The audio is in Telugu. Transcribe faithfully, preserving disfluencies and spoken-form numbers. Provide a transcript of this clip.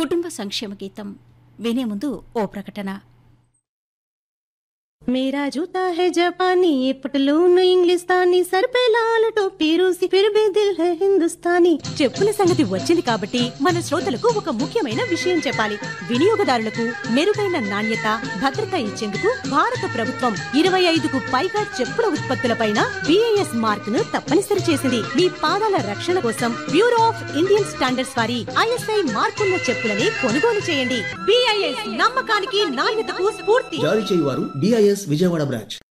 కుటుంబ సంక్షేమ గీతం వినే ముందు ఓ ప్రకటన. मेरा जूता है जापानी, ये पटलून इंग्लिस्तानी, सर पे लाल टोपी रूसी, फिर भी दिल है हिंदुस्तानी. చెప్పుల సంగతి వచ్చింది కాబట్టి మన శ్రోతలకు ఒక ముఖ్యమైన విషయం చెప్పాలి. వినియోగదారులకు మెరుగైన నాణ్యత, భద్రత ఇచ్చేందుకు భారత ప్రభుత్వం ఇరవై ఐదుకు పైగా చెప్పుల ఉత్పత్తులపైన బిఐఎస్ మార్క్ ను తప్పనిసరి చేసింది. మీ పాదాల రక్షణ కోసం బ్యూరో ఆఫ్ ఇండియన్ స్టాండర్డ్స్ వారి ఐఎస్ఐ మార్కున్న చెప్పులని కొనుగోలు చేయండి. బిఐఎస్ నమ్మకానికి నాణ్యతకు స్ఫూర్తి. జారీ చేయువారు బిఐఎస్ విజయవాడ బ్రాంచ్.